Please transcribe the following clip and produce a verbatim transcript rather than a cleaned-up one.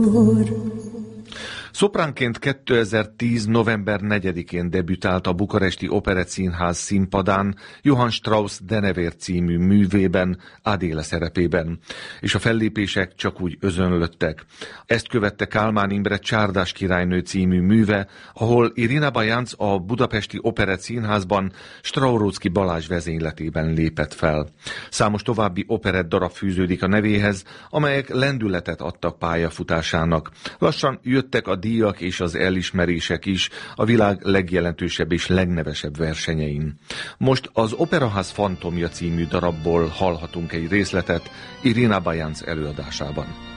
Szopránként kétezer-tíz. november negyedikén debütált a Bukaresti Operettszínház színpadán Johann Strauss Denevér című művében, Adéle szerepében, és a fellépések csak úgy özönlöttek. Ezt követte Kálmán Imre Csárdás királynő című műve, ahol Irina Bajanc a Budapesti Operettszínházban Strauróczky Balázs vezényletében lépett fel. Számos további operett darab fűződik a nevéhez, amelyek lendületet adtak pályafutásának. Lassan jöttek a díjak és az elismerések is a világ legjelentősebb és legnevesebb versenyein. Most az Operaház Fantomja című darabból hallhatunk egy részletet Irina Bajanc előadásában.